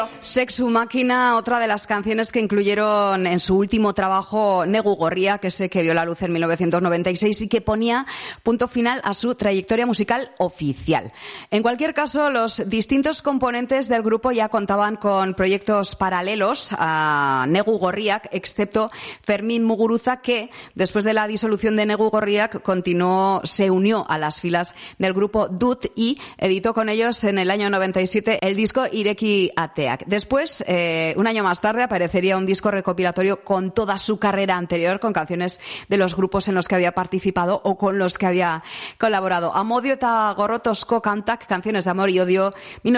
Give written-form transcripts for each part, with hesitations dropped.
Sexu Máquina, otra de las canciones que incluyeron en su último trabajo Negu Gorriak, ese que vio la luz en 1996 y que ponía punto final a su trayectoria musical oficial. En cualquier caso, los distintos componentes del grupo ya contaban con proyectos paralelos a Negu Gorriak, excepto Fermín Muguruza, que después de la disolución de Negu Gorriak se unió a las filas del grupo Dut y editó con ellos en el año 97 el disco Ireki Ateak. Después, un año más tarde, aparecería un disco recopilatorio con toda su carrera anterior, con canciones de los grupos en los que había participado o con los que había colaborado. Amodio eta Gorrotozko Kantak, canciones de amor y odio,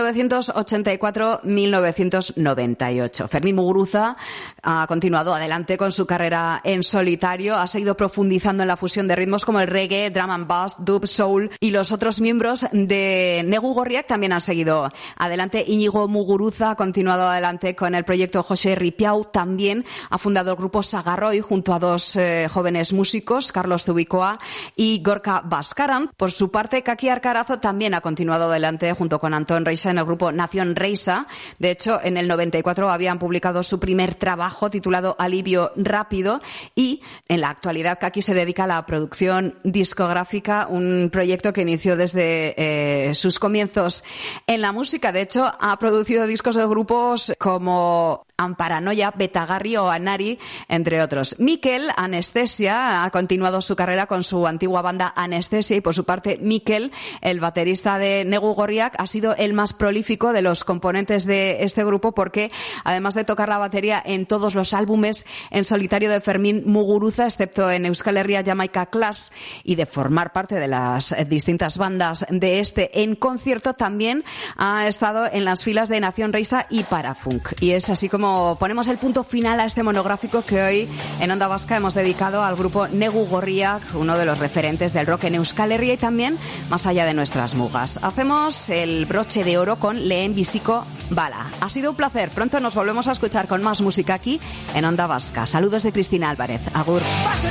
1984-1998. Fermín Muguruza ha continuado adelante con su carrera en solitario, ha seguido profundizando en la fusión de ritmos como el reggae, drum and bass, dub, soul, y los otros miembros de Negu Gorriak también han seguido adelante. Íñigo Muguruza ha continuado adelante con el proyecto José Ripiau, también ha fundado el grupo Sagarroi junto a dos jóvenes músicos, Carlos Zubicoa y Gorka Baskaran. Por su parte, Kaki Arcarazo también ha continuado adelante junto con Antón Reisa en el grupo Nación Reisa. De hecho, en el 94 habían publicado su primer trabajo titulado Alivio Rápido y en la actualidad Kaki se dedica a la producción discográfica, un proyecto que inició desde sus comienzos en la música. De hecho, ha producido discos de grupos como Amparanoia, Betagarri o Anari, entre otros. Mikel Anestesia ha continuado su carrera con su antigua banda Anestesia y por su parte Mikel, el baterista de Negu Gorriak, ha sido el más prolífico de los componentes de este grupo porque además de tocar la batería en todos los álbumes en solitario de Fermín Muguruza, excepto en Euskal Herria Jamaica Class, y de formar parte de las distintas bandas de este en concierto, también ha estado en las filas de Nación Reisa y Parafunk. Y es así como ponemos el punto final a este monográfico que hoy en Onda Vasca hemos dedicado al grupo Negu Gorriak, uno de los referentes del rock en Euskal Herria y también más allá de nuestras mugas. Hacemos el broche de oro con Lehen Biziko Bala. Ha sido un placer. Pronto nos volvemos a escuchar con más música aquí en Onda Vasca. Saludos de Cristina Álvarez. Agur.